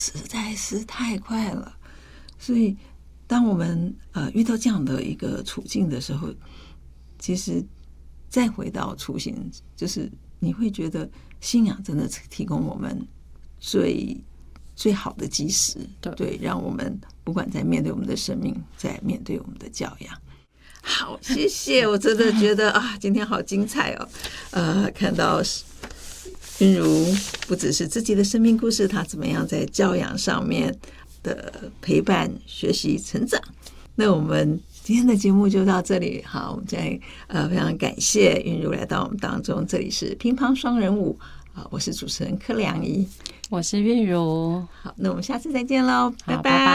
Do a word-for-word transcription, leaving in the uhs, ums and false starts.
实在是太快了。所以当我们呃遇到这样的一个处境的时候，其实再回到初心，就是你会觉得信仰真的提供我们最最好的基石， 对, 对，让我们不管在面对我们的生命，在面对我们的教养。好，谢谢，我真的觉得啊，今天好精彩哦。呃，看到韵如不只是自己的生命故事，她怎么样在教养上面的陪伴、学习、成长。那我们今天的节目就到这里，好，我们再呃非常感谢韵如来到我们当中，这里是乒乓双人舞啊，我是主持人柯良仪， 我是韵如， 好，那我们下次再见喽，拜拜。 拜拜。